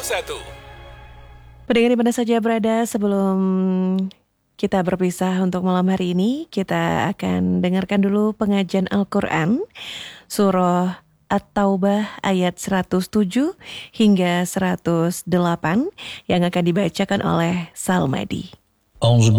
Pendengar di mana saja berada, sebelum kita berpisah untuk malam hari ini, kita akan dengarkan dulu pengajian Al-Quran, surah At-Taubah ayat 107 hingga 108 yang akan dibacakan oleh Salmadi. أعوذ